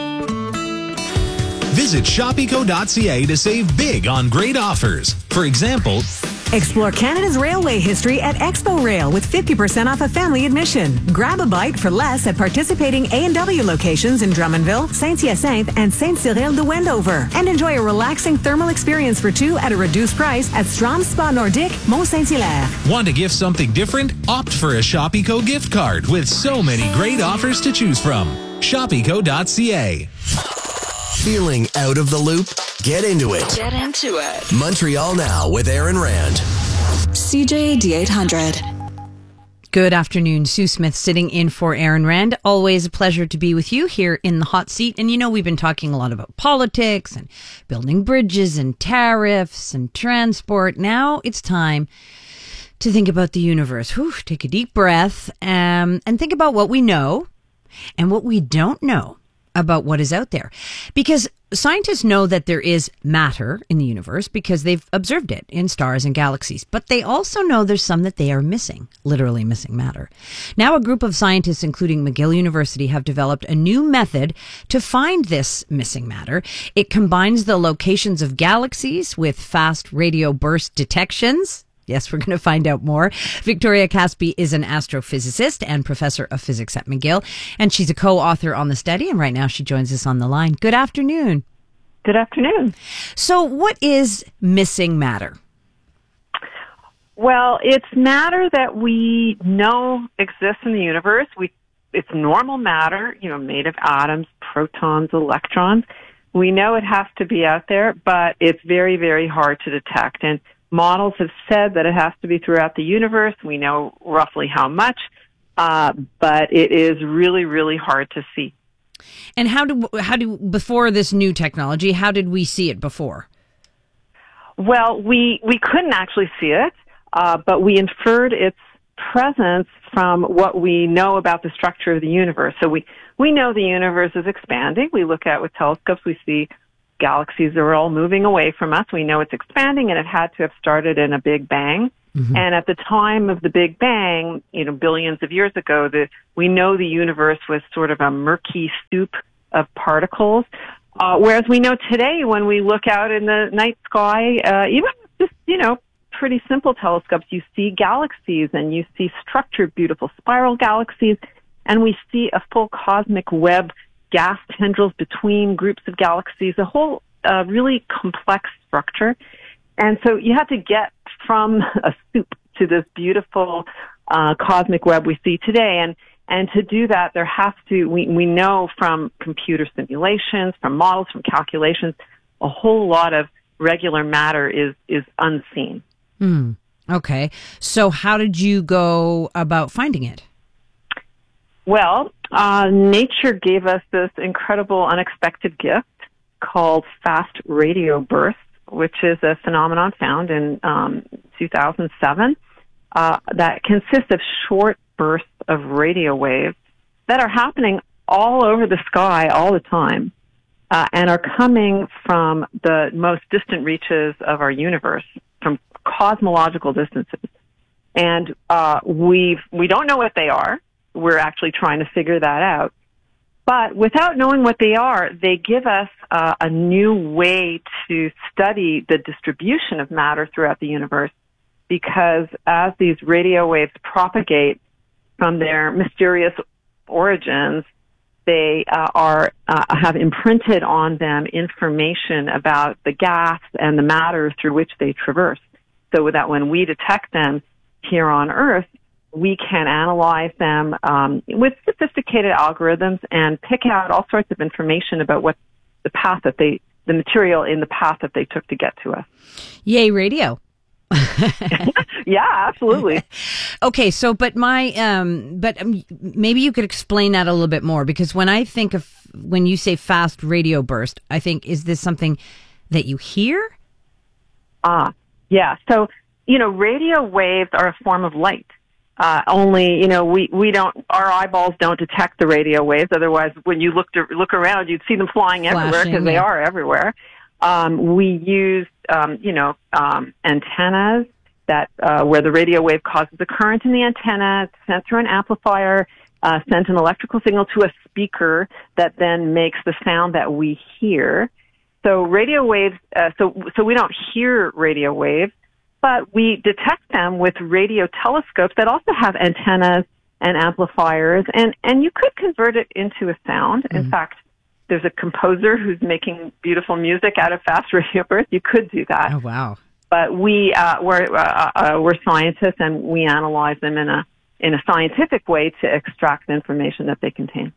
Visit shopeco.ca to save big on great offers. For example, explore Canada's railway history at Expo Rail with 50% off a family admission. Grab a bite for less at participating A&W locations in Drummondville, Saint-Hyacinthe, and Saint-Cyril de Wendover. And enjoy a relaxing thermal experience for two at a reduced price at Strom Spa Nordique, Mont-Saint-Hilaire. Want to gift something different? Opt for a Shopeco gift card with so many great offers to choose from. Shopeco.ca. Feeling out of the loop? Get into it. Get into it. Montreal Now with Aaron Rand. CJAD 800. Good afternoon. Sue Smith sitting in for Aaron Rand. Always a pleasure to be with you here in the hot seat. And you know, we've been talking a lot about politics and building bridges and tariffs and transport. Now it's time to think about the universe. Whew, take a deep breath and think about what we know and what we don't know about what is out there. Because scientists know that there is matter in the universe because they've observed it in stars and galaxies, but they also know there's some that they are missing, literally missing matter. Now, a group of scientists, including McGill University, have developed a new method to find this missing matter. It combines the locations of galaxies with fast radio burst detections. Yes, we're going to find out more. Victoria Caspi is an astrophysicist and professor of physics at McGill, and she's a co-author on the study, and right now she joins us on the line. Good afternoon. Good afternoon. So what is missing matter? Well, it's matter that we know exists in the universe. It's normal matter, made of atoms, protons, electrons. We know it has to be out there, but it's very, very hard to detect. And models have said that it has to be throughout the universe. We know roughly how much, but it is really, really hard to see. And how do before this new technology, how did we see it before? Well, we couldn't actually see it, but we inferred its presence from what we know about the structure of the universe. So we know the universe is expanding. We look at with telescopes, we see galaxies are all moving away from us. We know it's expanding, and it had to have started in a Big Bang. Mm-hmm. And at the time of the Big Bang, billions of years ago, we know the universe was sort of a murky soup of particles. Whereas we know today, when we look out in the night sky, even with just, pretty simple telescopes, you see galaxies and you see structured, beautiful spiral galaxies, and we see a full cosmic web, gas tendrils between groups of galaxies, a whole really complex structure. And so you have to get from a soup to this beautiful cosmic web we see today. And to do that, there has to, we know from computer simulations, from models, from calculations, a whole lot of regular matter is unseen. Okay. So how did you go about finding it? Well, nature gave us this incredible, unexpected gift called fast radio bursts, which is a phenomenon found in 2007 that consists of short bursts of radio waves that are happening all over the sky all the time and are coming from the most distant reaches of our universe, from cosmological distances. And we don't know what they are. We're actually trying to figure that out. But without knowing what they are, they give us a new way to study the distribution of matter throughout the universe, because as these radio waves propagate from their mysterious origins, they have imprinted on them information about the gas and the matter through which they traverse, so that when we detect them here on Earth, we can analyze them with sophisticated algorithms and pick out all sorts of information about what the material in the path that they took to get to us. Yay, radio. Yeah, absolutely. Okay, so but maybe you could explain that a little bit more, because when you say fast radio burst, I think, is this something that you hear? Yeah. So, radio waves are a form of light. Only, our eyeballs don't detect the radio waves. Otherwise, when you look around, you'd see them flying everywhere, because they are everywhere. We use, antennas that, where the radio wave causes a current in the antenna. It's sent through an amplifier, sent an electrical signal to a speaker that then makes the sound that we hear. So radio waves, so we don't hear radio waves, but we detect them with radio telescopes that also have antennas and amplifiers, and you could convert it into a sound. Mm-hmm. In fact, there's a composer who's making beautiful music out of fast radio bursts. You could do that. Oh, wow. But we're scientists, and we analyze them in a scientific way to extract the information that they contain.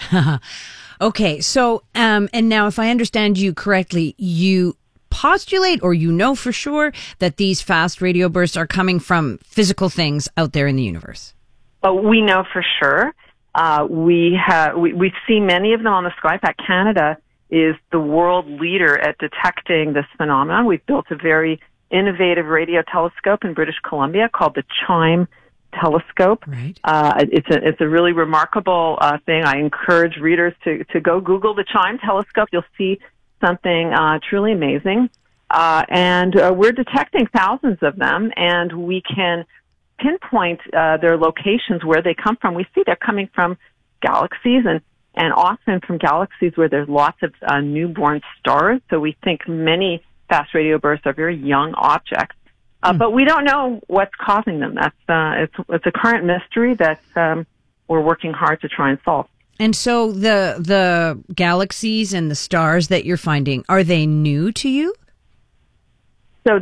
Okay, so and now, if I understand you correctly, you postulate, or for sure, that these fast radio bursts are coming from physical things out there in the universe. We know for sure. We see many of them on the sky. In fact, Canada is the world leader at detecting this phenomenon. We've built a very innovative radio telescope in British Columbia called the CHIME telescope. Right. It's a really remarkable thing. I encourage readers to go Google the CHIME telescope. You'll see something truly amazing. And we're detecting thousands of them, and we can pinpoint their locations, where they come from. We see they're coming from galaxies, and often from galaxies where there's lots of newborn stars. So we think many fast radio bursts are very young objects. But we don't know what's causing them. That's it's a current mystery that we're working hard to try and solve. And so the galaxies and the stars that you're finding, are they new to you? So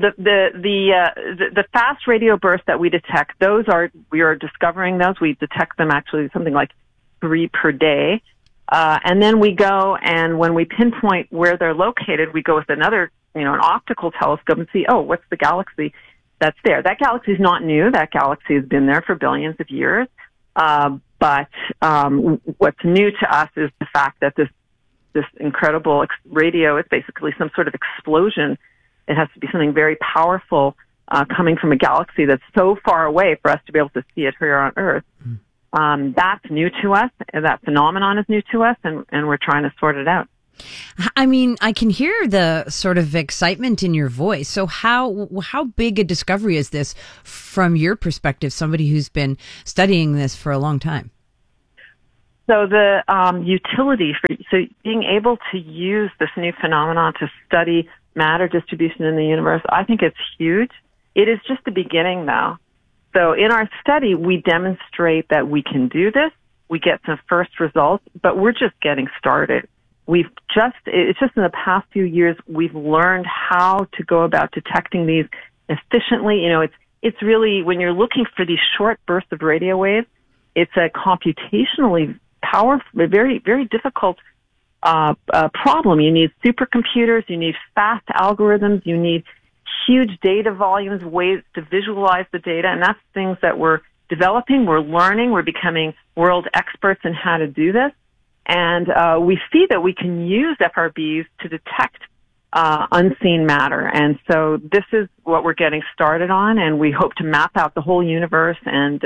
the fast radio bursts that we detect, we are discovering those. We detect them actually something like 3 per day. And then we go, and when we pinpoint where they're located, we go with another, an optical telescope and see, what's the galaxy that's there? That galaxy is not new. That galaxy has been there for billions of years. But what's new to us is the fact that this incredible radio is basically some sort of explosion. It has to be something very powerful coming from a galaxy that's so far away for us to be able to see it here on Earth. That's new to us, and that phenomenon is new to us, and we're trying to sort it out. I mean, I can hear the sort of excitement in your voice. So how big a discovery is this from your perspective, somebody who's been studying this for a long time? So the utility so being able to use this new phenomenon to study matter distribution in the universe, I think it's huge. It is just the beginning, though. So in our study, we demonstrate that we can do this. We get some first results, but we're just getting started. It's just in the past few years, we've learned how to go about detecting these efficiently. It's really, when you're looking for these short bursts of radio waves, it's a computationally powerful, very, very difficult problem. You need supercomputers, you need fast algorithms, you need huge data volumes, ways to visualize the data, and that's things that we're developing, we're learning, we're becoming world experts in how to do this. And we see that we can use FRBs to detect unseen matter. And so this is what we're getting started on, and we hope to map out the whole universe and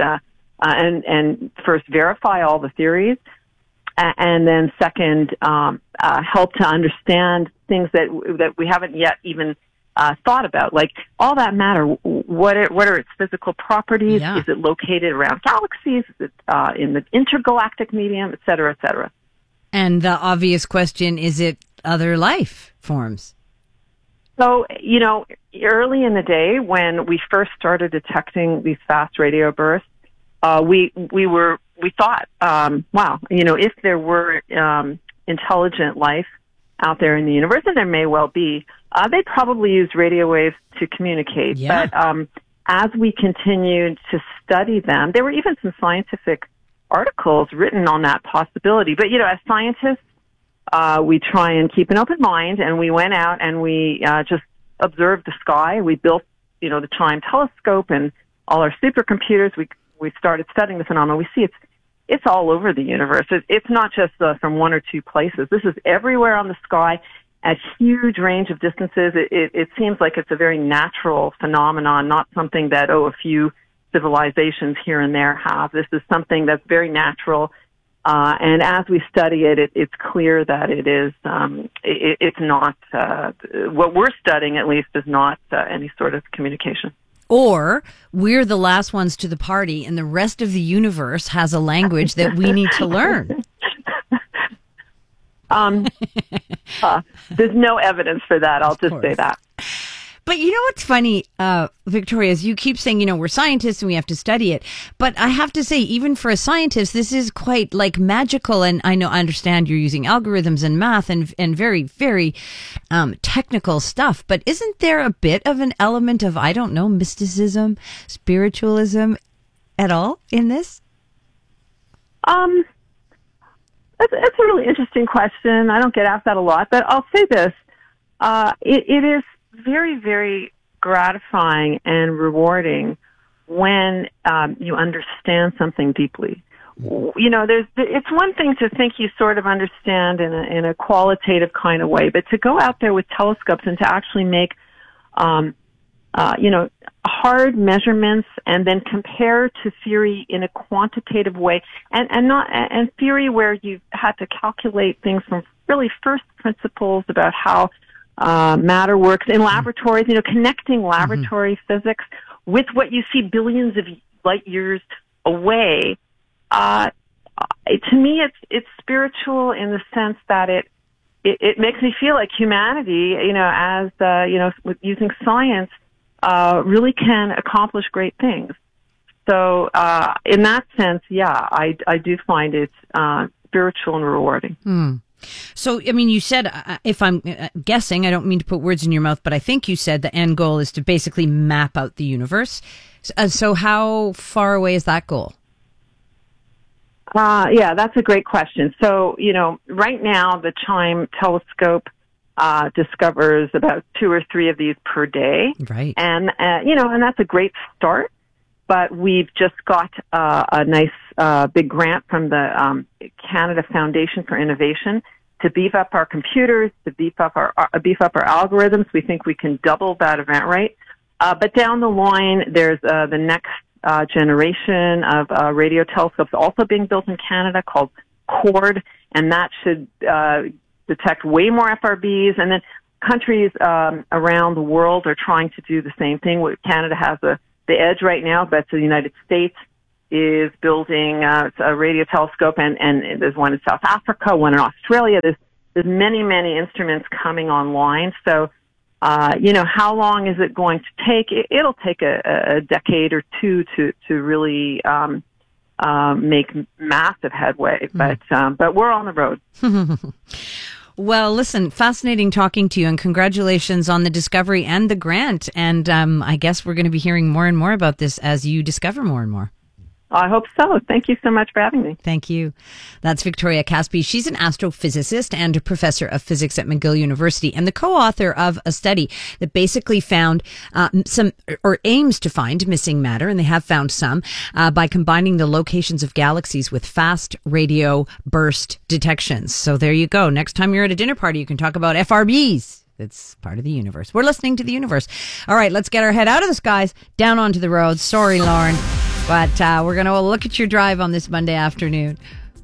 first verify all the theories, and then second, help to understand things that we haven't yet even thought about, like all that matter. What are its physical properties? Yeah. Is it located around galaxies? Is it in the intergalactic medium, et cetera, et cetera? And the obvious question, is it other life forms? So, early in the day when we first started detecting these fast radio bursts, we thought, wow, if there were intelligent life out there in the universe, and there may well be, they probably used radio waves to communicate. Yeah. But as we continued to study them, there were even some scientific articles written on that possibility. But, as scientists, we try and keep an open mind, and we went out and we just observed the sky. We built, the Time telescope and all our supercomputers. We started studying the phenomenon. We see it's all over the universe. It's not just from one or two places. This is everywhere on the sky at huge range of distances. It seems like it's a very natural phenomenon, not something that, a few civilizations here and there have. This is something that's very natural. And as we study it, it's clear that it is, it's not, what we're studying at least is not any sort of communication. Or we're the last ones to the party and the rest of the universe has a language that we need to learn. There's no evidence for that. I'll just say that. But you know what's funny, Victoria, is you keep saying, we're scientists and we have to study it. But I have to say, even for a scientist, this is quite magical. And I understand you're using algorithms and math and very, very technical stuff. But isn't there a bit of an element of, mysticism, spiritualism at all in this? That's a really interesting question. I don't get asked that a lot, but I'll say this. It is very, very gratifying and rewarding when you understand something deeply. It's one thing to think you sort of understand in a qualitative kind of way, but to go out there with telescopes and to actually make hard measurements and then compare to theory in a quantitative way and theory where you've had to calculate things from really first principles about how matter works in laboratories, connecting laboratory physics with what you see billions of light years away. To me, it's spiritual in the sense that it makes me feel like humanity, with using science, really can accomplish great things. So, in that sense, I do find it spiritual and rewarding. So, you said, if I'm guessing, I don't mean to put words in your mouth, but I think you said the end goal is to basically map out the universe. So how far away is that goal? That's a great question. So, right now the CHIME telescope discovers about 2 or 3 of these per day. Right. And, and that's a great start. But we've just got a nice big grant from the Canada Foundation for Innovation to beef up our computers, to beef up our algorithms. We think we can double that event rate. But down the line, there's the next generation of radio telescopes also being built in Canada called CORD, and that should detect way more FRBs. And then countries around the world are trying to do the same thing. Canada has the edge right now, but the United States is building a radio telescope, and there's one in South Africa, one in Australia. There's many instruments coming online. So, how long is it going to take? It'll take a decade or two to really make massive headway, but we're on the road. Well, listen, fascinating talking to you, and congratulations on the discovery and the grant. And I guess we're going to be hearing more and more about this as you discover more and more. I hope so. Thank you so much for having me. Thank you. That's Victoria Caspi. She's an astrophysicist and a professor of physics at McGill University and the co-author of a study that basically found aims to find missing matter, and they have found some, by combining the locations of galaxies with fast radio burst detections. So there you go. Next time you're at a dinner party, you can talk about FRBs. It's part of the universe. We're listening to the universe. All right, let's get our head out of the skies, down onto the roads. Sorry, Lauren. But we're going to look at your drive on this Monday afternoon.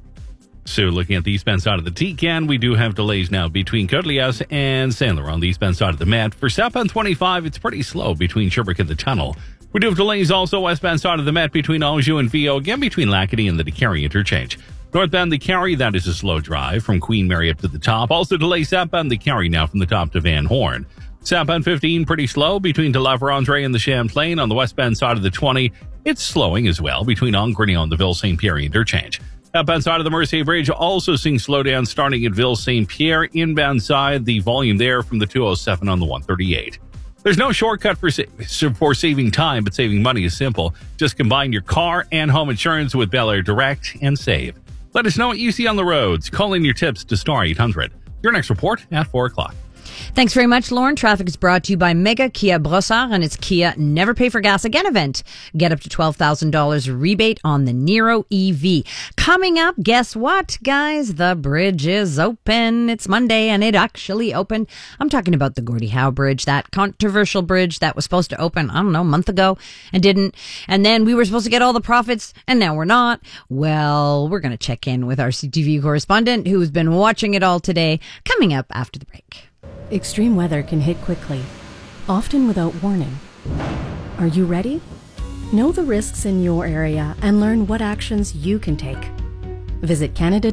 So looking at the eastbound side of the T-Can, we do have delays now between Côte-Liesse and Saint-Laurent on the eastbound side of the Met. For southbound 25, it's pretty slow between Sherbrooke and the Tunnel. We do have delays also westbound side of the Met between Anjou and Viau, again between Lacadie and the DeCarry interchange. Northbound the Carry, that is a slow drive from Queen Mary up to the top. Also delays southbound the Carry now from the top to Van Horn. Southbound 15, pretty slow between De La Vérendrye and the Champlain. On the westbound side of the 20, it's slowing as well between Angrigny and the Ville-Saint-Pierre interchange. Outbound side of the Mercier Bridge also seeing slowdown starting at Ville-Saint-Pierre. Inbound side, the volume there from the 207 on the 138. There's no shortcut for saving time, but saving money is simple. Just combine your car and home insurance with Bel Air Direct and save. Let us know what you see on the roads. Call in your tips to Star 800. Your next report at 4 o'clock. Thanks very much, Lauren. Traffic is brought to you by Mega Kia Brossard and its Kia Never Pay for Gas Again event. Get up to $12,000 rebate on the Niro EV. Coming up, guess what, guys? The bridge is open. It's Monday and it actually opened. I'm talking about the Gordie Howe Bridge, that controversial bridge that was supposed to open, a month ago and didn't. And then we were supposed to get all the profits and now we're not. Well, we're going to check in with our CTV correspondent who's been watching it all today, coming up after the break. Extreme weather can hit quickly, often without warning. Are you ready? Know the risks in your area and learn what actions you can take. Visit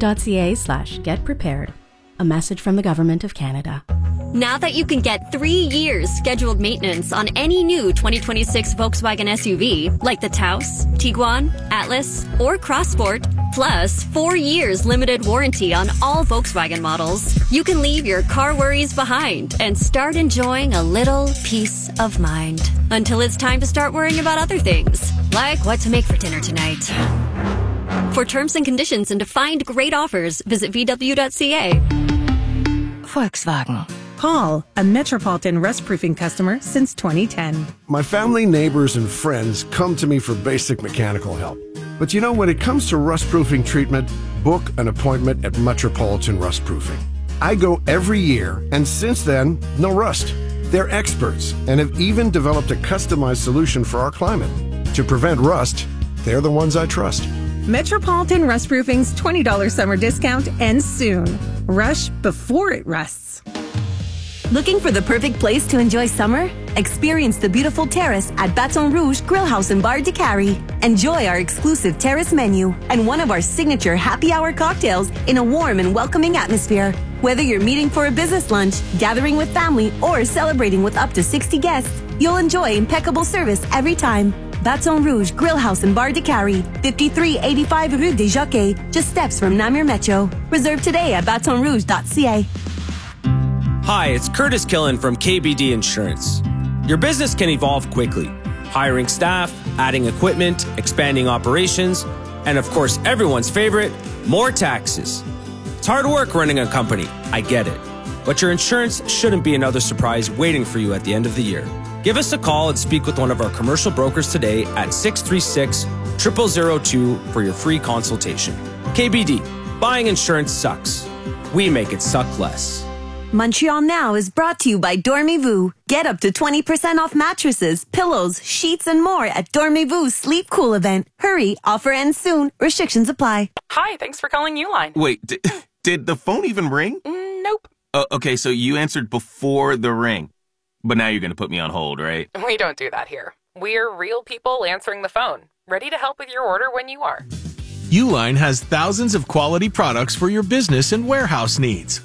canada.ca/getprepared. A message from the Government of Canada. Now that you can get 3 years scheduled maintenance on any new 2026 Volkswagen SUV, like the Taos, Tiguan, Atlas, or Crossport, plus 4 years limited warranty on all Volkswagen models, you can leave your car worries behind and start enjoying a little peace of mind. Until it's time to start worrying about other things, like what to make for dinner tonight. For terms and conditions and to find great offers, visit VW.ca. Volkswagen. Paul, a Metropolitan Rustproofing customer since 2010. My family, neighbors, and friends come to me for basic mechanical help. But when it comes to rustproofing treatment, book an appointment at Metropolitan Rustproofing. I go every year, and since then, no rust. They're experts and have even developed a customized solution for our climate. To prevent rust, they're the ones I trust. Metropolitan Rustproofing's $20 summer discount ends soon. Rush before it rusts. Looking for the perfect place to enjoy summer? Experience the beautiful terrace at Baton Rouge Grill House and Bar de Cary. Enjoy our exclusive terrace menu and one of our signature happy hour cocktails in a warm and welcoming atmosphere. Whether you're meeting for a business lunch, gathering with family, or celebrating with up to 60 guests, you'll enjoy impeccable service every time. Baton Rouge Grill House and Bar de Cary, 5385 Rue des Jockeys, just steps from Namur Metro. Reserve today at batonrouge.ca. Hi, it's Curtis Killen from KBD Insurance. Your business can evolve quickly. Hiring staff, adding equipment, expanding operations, and of course, everyone's favorite, more taxes. It's hard work running a company, I get it. But your insurance shouldn't be another surprise waiting for you at the end of the year. Give us a call and speak with one of our commercial brokers today at 636-0002 for your free consultation. KBD, buying insurance sucks. We make it suck less. Montreal Now is brought to you by Dormez-vous. Get up to 20% off mattresses, pillows, sheets, and more at Dormez-vous Sleep Cool event. Hurry, offer ends soon. Restrictions apply. Hi, thanks for calling Uline. Wait, did the phone even ring? Nope. Okay, so you answered before the ring. But now you're going to put me on hold, right? We don't do that here. We're real people answering the phone, ready to help with your order when you are. Uline has thousands of quality products for your business and warehouse needs.